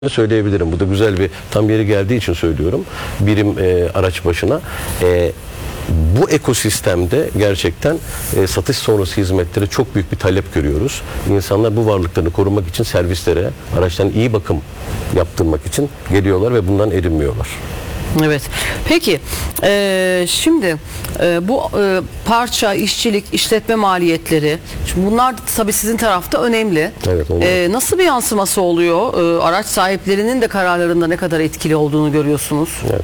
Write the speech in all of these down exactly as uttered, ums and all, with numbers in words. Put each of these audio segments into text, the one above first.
söyleyebilirim. Bu da güzel bir tam yeri geldiği için söylüyorum. Birim e, araç başına. E, bu ekosistemde gerçekten e, satış sonrası hizmetlere çok büyük bir talep görüyoruz. İnsanlar bu varlıklarını korumak için servislere, araçtan iyi bakım yaptırmak için geliyorlar ve bundan erinmiyorlar. Evet. Peki e, şimdi e, bu e, parça, işçilik, işletme maliyetleri, şimdi bunlar tabii sizin tarafta önemli. Evet, e, nasıl bir yansıması oluyor? E, araç sahiplerinin de kararlarında ne kadar etkili olduğunu görüyorsunuz. Evet.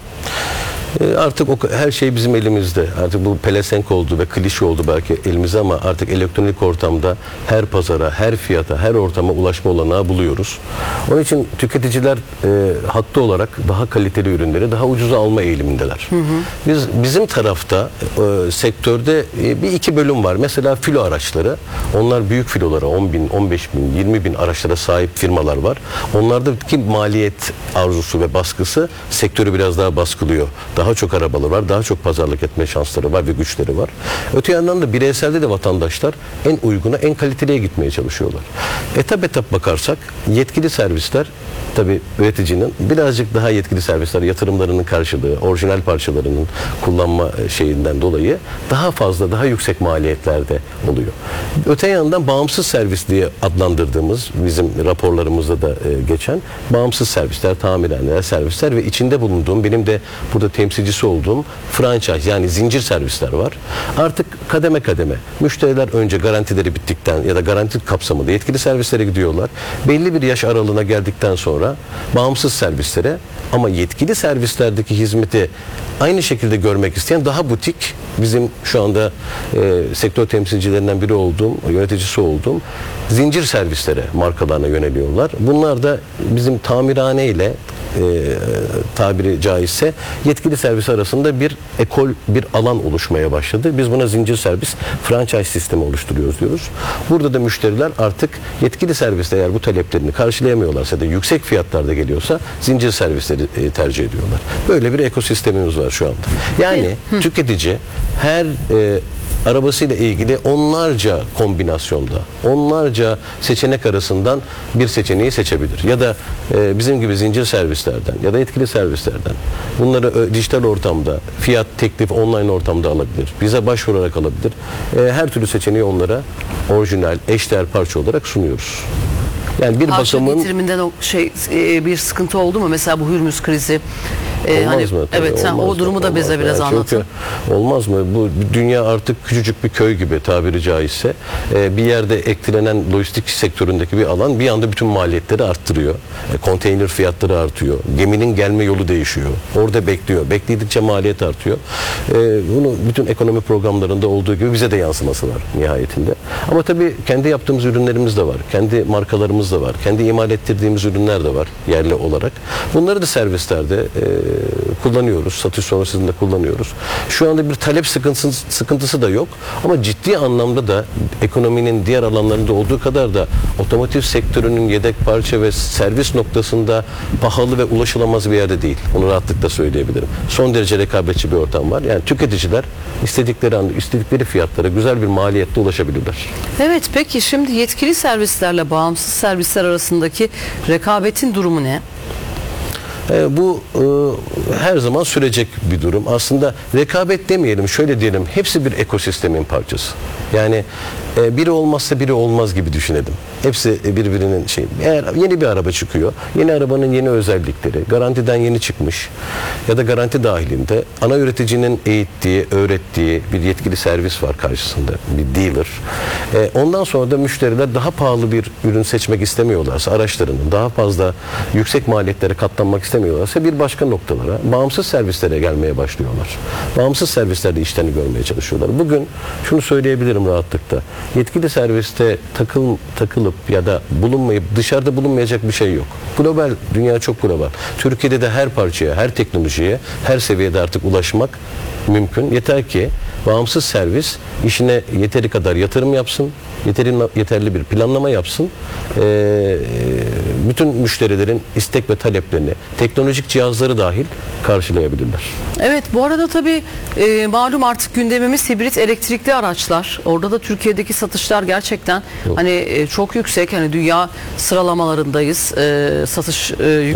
Artık o, her şey bizim elimizde. Artık bu pelesenk oldu ve klişe oldu belki elimizde ama artık elektronik ortamda her pazara, her fiyata, her ortama ulaşma olanağı buluyoruz. Onun için tüketiciler e, haklı olarak daha kaliteli ürünleri daha ucuza alma eğilimindeler. Hı hı. Biz bizim tarafta e, sektörde e, bir iki bölüm var. Mesela filo araçları. Onlar büyük filolara on bin, on beş bin, yirmi bin araçlara sahip firmalar var. Onlardaki maliyet arzusu ve baskısı sektörü biraz daha baskılıyor. Daha çok arabaları var, daha çok pazarlık etme şansları var ve güçleri var. Öte yandan da bireyselde de vatandaşlar en uyguna, en kaliteliye gitmeye çalışıyorlar. Etap etap bakarsak yetkili servisler, tabii üreticinin birazcık daha yetkili servisler yatırımlarının karşılığı, orijinal parçalarının kullanma şeyinden dolayı daha fazla, daha yüksek maliyetlerde oluyor. Öte yandan bağımsız servis diye adlandırdığımız, bizim raporlarımızda da geçen bağımsız servisler, tamirhaneler, servisler ve içinde bulunduğum, benim de burada temsilcisi olduğum franchise, yani zincir servisler var. Artık kademe kademe müşteriler önce garantileri bittikten ya da garanti kapsamında yetkili servislere gidiyorlar. Belli bir yaş aralığına geldikten sonra bağımsız servislere, ama yetkili servislerdeki hizmeti aynı şekilde görmek isteyen daha butik, bizim şu anda e, sektör temsilcilerinden biri olduğum, yöneticisi olduğum zincir servislere, markalarına yöneliyorlar. Bunlar da bizim tamirhane ile e, tabiri caizse yetkili servis arasında bir ekol, bir alan oluşmaya başladı. Biz buna zincir servis, franchise sistemi oluşturuyoruz diyoruz. Burada da müşteriler artık yetkili serviste eğer bu taleplerini karşılayamıyorlarsa da yüksek fiyatlarda geliyorsa zincir servisleri e, tercih ediyorlar. Böyle bir ekosistemimiz var şu anda. Yani Hı. tüketici her e, arabasıyla ilgili onlarca kombinasyonda, onlarca seçenek arasından bir seçeneği seçebilir. Ya da e, bizim gibi zincir servislerden ya da etkili servislerden bunları ö, dijital ortamda, fiyat, teklif, online ortamda alabilir. Bize başvurarak alabilir. E, her türlü seçeneği onlara orijinal, eşdeğer parça olarak sunuyoruz. Yani bir Parça bakımın getiriminden o şey e, bir sıkıntı oldu mu? Mesela bu Hürmüz krizi. E, olmaz hani, mı? Tabii, evet, sen olmaz o durumu mı? da bize Olmaz. biraz Yani anlatın. çünkü olmaz mı? Bu dünya artık küçücük bir köy gibi tabiri caizse. E, bir yerde eklenen lojistik sektöründeki bir alan bir anda bütün maliyetleri arttırıyor. E, konteyner fiyatları artıyor. Geminin gelme yolu değişiyor. Orada bekliyor. Bekledikçe maliyet artıyor. E, bunu bütün ekonomi programlarında olduğu gibi bize de yansıması var nihayetinde. Ama tabii kendi yaptığımız ürünlerimiz de var. Kendi markalarımız da var. Kendi imal ettirdiğimiz ürünler de var yerli olarak. Bunları da servislerde e, kullanıyoruz. Satış sonrasında kullanıyoruz. Şu anda bir talep sıkıntısı, sıkıntısı da yok. Ama ciddi anlamda da ekonominin diğer alanlarında olduğu kadar da otomotiv sektörünün yedek parça ve servis noktasında pahalı ve ulaşılamaz bir yerde değil. Onu rahatlıkla söyleyebilirim. Son derece rekabetçi bir ortam var. Yani tüketiciler istedikleri anda, istedikleri fiyatlara güzel bir maliyette ulaşabilirler. Evet, peki şimdi yetkili servislerle bağımsız servisler arasındaki rekabetin durumu ne? E, bu e, her zaman sürecek bir durum. Aslında rekabet demeyelim, şöyle diyelim, hepsi bir ekosistemin parçası. Yani e, biri olmazsa biri olmaz gibi düşünelim. Hepsi birbirinin şey. Eğer yeni bir araba çıkıyor, yeni arabanın yeni özellikleri, garantiden yeni çıkmış ya da garanti dahilinde ana üreticinin eğittiği, öğrettiği bir yetkili servis var karşısında, bir dealer. E, ondan sonra da müşteriler daha pahalı bir ürün seçmek istemiyorlarsa, araçlarının daha fazla yüksek maliyetlere katlanmak istemiyorlarsa bir başka noktalara, bağımsız servislere gelmeye başlıyorlar. Bağımsız servislerde işlerini görmeye çalışıyorlar. Bugün şunu söyleyebilirim rahatlıkla. Yetkili serviste takıl, takılıp ya da bulunmayıp dışarıda bulunmayacak bir şey yok. Global, dünya çok global. Türkiye'de de her parçaya, her teknolojiye, her seviyede artık ulaşmak mümkün. Yeter ki Bağımsız servis işine yeteri kadar yatırım yapsın, yeteri, yeterli bir planlama yapsın. Ee, bütün müşterilerin istek ve taleplerini, teknolojik cihazları dahil karşılayabilirler. Evet, bu arada tabii e, malum artık gündemimiz hibrit elektrikli araçlar. Orada da Türkiye'deki satışlar gerçekten hani e, çok yüksek. Hani dünya sıralamalarındayız. E, satış e,